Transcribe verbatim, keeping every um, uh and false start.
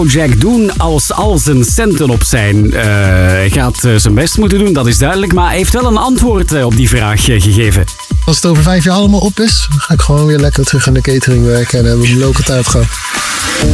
Jack doen als al zijn centen op zijn? Uh, hij gaat uh, zijn best moeten doen, dat is duidelijk. Maar hij heeft wel een antwoord uh, op die vraag uh, gegeven. Als het over vijf jaar allemaal op is, dan ga ik gewoon weer lekker terug aan de catering werken en hebben we een leuke tijd gehad.